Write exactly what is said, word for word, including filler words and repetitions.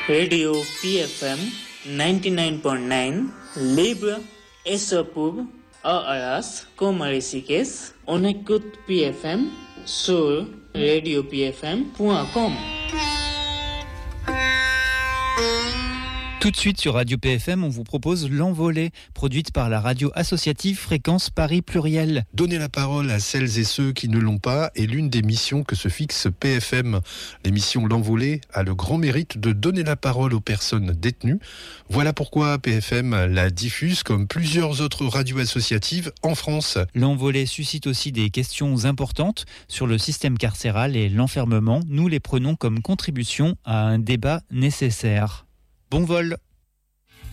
Radio P F M ninety-nine point nine, libre et sobre à Arras, comme à Rishikesh. On écoute P F M sur radio p f m point com. Tout de suite sur Radio P F M, on vous propose L'Envolée, produite par la radio associative Fréquence Paris Pluriel. Donner la parole à celles et ceux qui ne l'ont pas est l'une des missions que se fixe P F M. L'émission L'Envolée a le grand mérite de donner la parole aux personnes détenues. Voilà pourquoi P F M la diffuse comme plusieurs autres radios associatives en France. L'Envolée suscite aussi des questions importantes sur le système carcéral et l'enfermement. Nous les prenons comme contribution à un débat nécessaire. Bon vol!